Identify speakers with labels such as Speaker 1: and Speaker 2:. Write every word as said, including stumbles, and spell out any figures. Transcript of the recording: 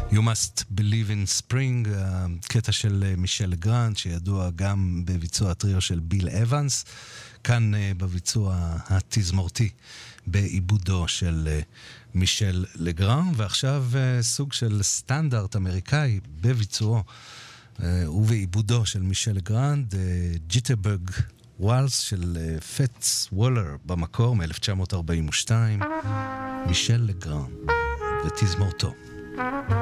Speaker 1: You must believe in spring, קטע של מישל לגרנד, שידוע גם בביצוע הטריו של ביל אבנס, כאן בביצוע התזמורתי, בעיבודו של מישל לגרנד, ועכשיו סוג של סטנדרט אמריקאי בביצועו ובעיבודו של מישל לגרנד, ג'יטרברג וואלס של פטס וולר במקור מ-אלף תשע מאות ארבעים ושתיים, מישל לגרנד ותזמורתו.